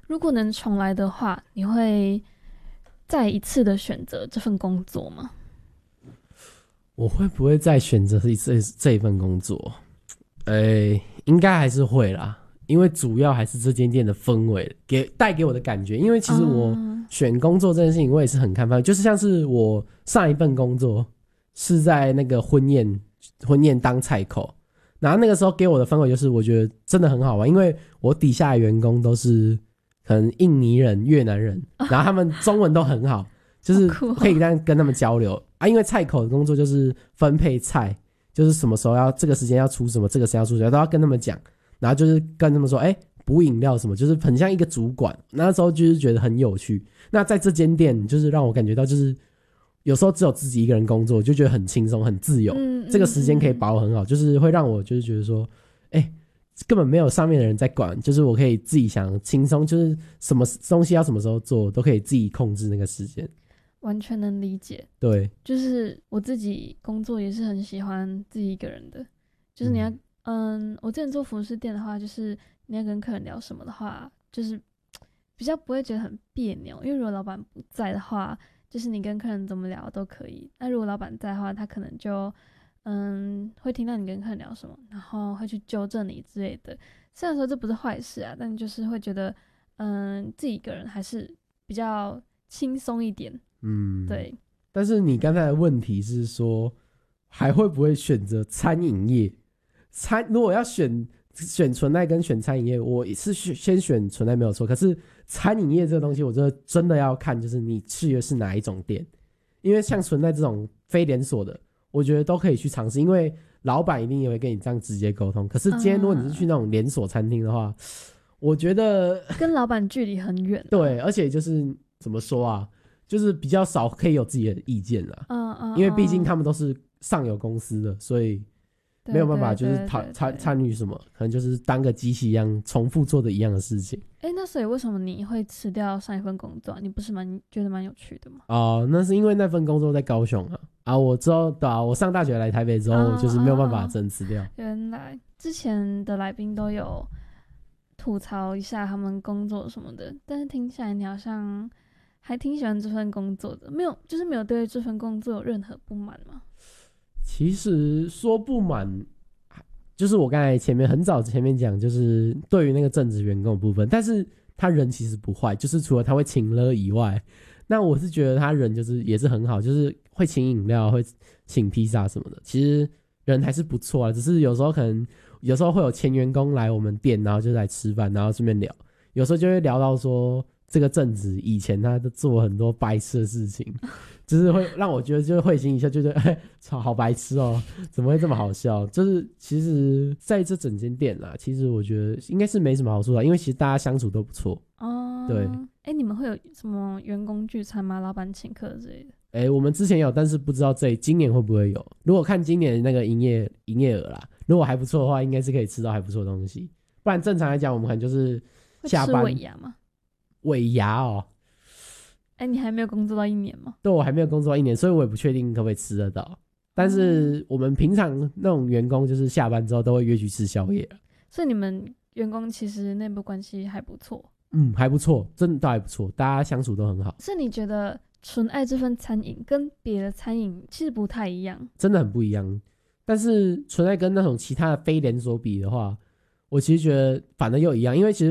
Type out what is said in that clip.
如果能重来的话，你会再一次的选择这份工作吗？ 我会不会再选择这一份工作？应该还是会啦，因为主要还是这间店的氛围带给我的感觉。因为其实我选工作这件事情，我也是很看方向，就是像是我上一份工作是在那个婚宴当菜口，然后那个时候给我的氛围就是我觉得真的很好玩，因为我底下的员工都是可能印尼人、越南人，然后他们中文都很好，就是可以跟他们交流啊。因为菜口的工作就是分配菜，就是什么时候要这个时间要出什么，这个时间要出什么，都要跟他们讲，然后就是跟他们说，补饮料什么，就是很像一个主管。那时候就是觉得很有趣。那在这间店，就是让我感觉到，就是有时候只有自己一个人工作，就觉得很轻松、很自由。这个时间可以把握很好，就是会让我就是觉得说，根本没有上面的人在管，就是我可以自己想轻松，就是什么东西要什么时候做，都可以自己控制那个时间。 完全能理解。 对， 就是我自己工作也是很喜欢自己一个人的，就是你要我之前做服饰店的话，就是你要跟客人聊什么的话，就是比较不会觉得很别扭，因为如果老板不在的话，就是你跟客人怎么聊都可以。那如果老板在的话，他可能就会听到你跟客人聊什么，然后会去纠正你之类的。虽然说这不是坏事啊，但就是会觉得自己一个人还是比较轻松一点。对。 但是你刚才的问题是说，还会不会选择餐饮业？如果要选纯爱跟选餐饮业，我是先选纯爱没有错。可是餐饮业这个东西，我真的要看，就是你去的是哪一种店。因为像纯爱这种非连锁的，我觉得都可以去尝试，因为老板一定也会跟你这样直接沟通。可是今天如果你是去那种连锁餐厅的话，我觉得跟老板距离很远。 对，而且就是怎么说啊，就是比较少可以有自己的意见啦。因为毕竟他们都是上有公司的，所以没有办法就是参与什么，可能就是当个机器一样重复做的一样的事情。 那所以为什么你会辞掉上一份工作？你不是觉得蛮有趣的吗？ 那是因为那份工作在高雄我之后我上大学来台北之后，就是没有办法真辞掉。 原来之前的来宾都有吐槽一下他们工作什么的，但是听起来你好像还挺喜欢这份工作的，没有对这份工作有任何不满吗？ 其实说不满，就是我刚才很早前面讲，就是对于那个正职员工的部分，但是他人其实不坏，就是除了他会请了以外，那我是觉得他人就是也是很好，就是会请饮料，会请披萨什么的，其实人还是不错啊。只是有时候会有前员工来我们店，然后就来吃饭，然后顺便聊，有时候就会聊到说这个正职以前他都做很多白痴的事情，就是会让我觉得就是会心一笑，就觉得操，好白痴哦，怎么会这么好笑？就是其实在这整间店啦，其实我觉得应该是没什么好处啦，因为其实大家相处都不错。对。 你们会有什么员工聚餐吗？老板请客之类的？ 我们之前有，但是不知道今年会不会有。如果看今年的那个营业额啦，如果还不错的话，应该是可以吃到还不错的东西。不然正常来讲，我们可能就是下班会吃尾牙吗？ 尾牙哦。 你还没有工作到1年吗？ 对，我还没有工作到1年，所以我也不确定可不可以吃得到。但是我们平常那种员工，就是下班之后都会约去吃宵夜。 所以你们员工其实内部关系还不错。 还不错，真的都还不错，大家相处都很好。 是你觉得纯爱这份餐饮跟别的餐饮其实不太一样？ 真的很不一样。但是纯爱跟那种其他的非连锁比的话，我其实觉得反而又一样，因为其实